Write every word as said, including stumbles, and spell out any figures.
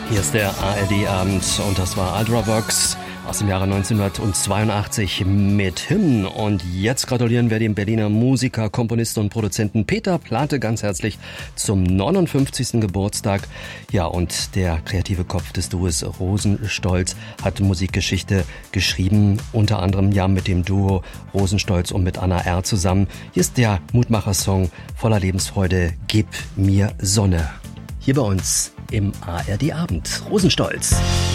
Hier ist der A R D-Abend und das war Ultravox aus dem Jahre neunzehnhundertzweiundachtzig mit Hymn. Und jetzt gratulieren wir dem Berliner Musiker, Komponisten und Produzenten Peter Plate ganz herzlich zum neunundfünfzigsten Geburtstag. Ja, und der kreative Kopf des Duos Rosenstolz hat Musikgeschichte geschrieben, unter anderem ja mit dem Duo Rosenstolz und mit Anna R. zusammen. Hier ist der Mutmacher-Song voller Lebensfreude, Gib mir Sonne. Hier bei uns im A R D-Abend. Rosenstolz.